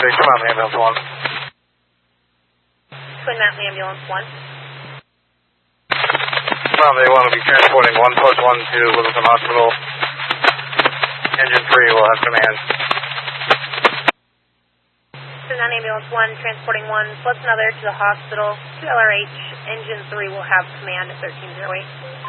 come out ambulance 1. Twin Mountain Ambulance 1. They want to be transporting 1 plus 1 to Littleton Hospital. Engine 3 will have command. Twin Mountain Ambulance 1 transporting 1 plus another to the hospital. 2 LRH. Engine 3 will have command at 1308.